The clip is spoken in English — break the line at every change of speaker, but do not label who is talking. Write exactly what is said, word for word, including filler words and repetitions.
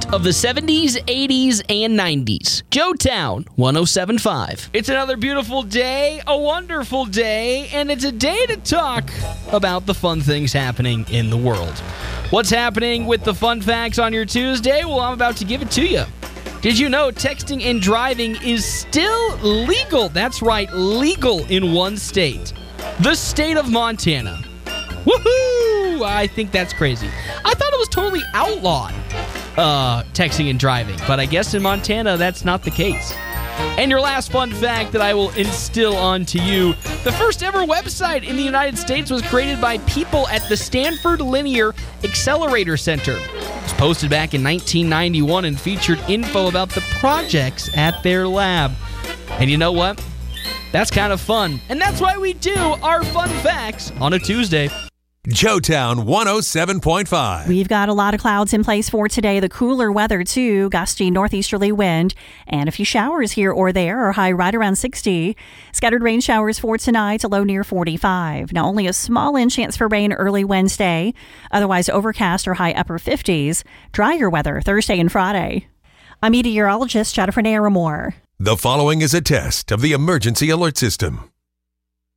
of the seventies, eighties, and nineties. Joetown one oh seven point five. It's another beautiful day, a wonderful day, and it's a day to talk about the fun things happening in the world. What's happening with the fun facts on your Tuesday? Well, I'm about to give it to you. Did you know texting and driving is still legal? That's right, legal in one state. The state of Montana. Woohoo! I think that's crazy. I thought it was totally outlawed, uh, texting and driving, but I guess in Montana that's not the case. And your last fun fact that I will instill onto you, the first ever website in the United States was created by people at the Stanford Linear Accelerator Center. It was posted back in nineteen ninety-one and featured info about the projects at their lab. And you know what? That's kind of fun. And that's why we do our fun facts on a Tuesday.
Joetown one oh seven point five.
We've got a lot of clouds in place for today. The cooler weather, too. Gusty northeasterly wind and a few showers here or there. Our high right around sixty. Scattered rain showers for tonight, a low near forty-five. Now, only a small in chance for rain early Wednesday. Otherwise, overcast or high upper fifties. Drier weather Thursday and Friday. I'm meteorologist Jennifer Naramore.
The following is a test of the emergency alert system.